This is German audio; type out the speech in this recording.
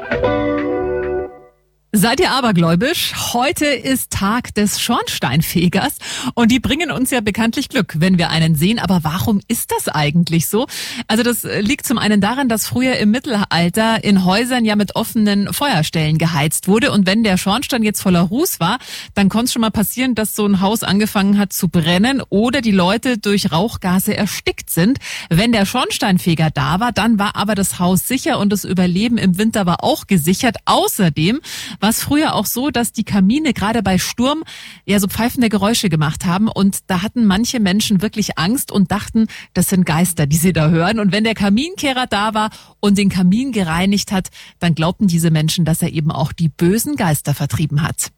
Seid ihr abergläubisch? Heute ist Tag des Schornsteinfegers und die bringen uns ja bekanntlich Glück, wenn wir einen sehen. Aber warum ist das eigentlich so? Also das liegt zum einen daran, dass früher im Mittelalter in Häusern ja mit offenen Feuerstellen geheizt wurde. Und wenn der Schornstein jetzt voller Ruß war, dann konnte es schon mal passieren, dass so ein Haus angefangen hat zu brennen oder die Leute durch Rauchgase erstickt sind. Wenn der Schornsteinfeger da war, dann war aber das Haus sicher und das Überleben im Winter war auch gesichert. Außerdem war es früher auch so, dass die Kamine gerade bei Sturm ja so pfeifende Geräusche gemacht haben und da hatten manche Menschen wirklich Angst und dachten, das sind Geister, die sie da hören. Und wenn der Kaminkehrer da war und den Kamin gereinigt hat, dann glaubten diese Menschen, dass er eben auch die bösen Geister vertrieben hat.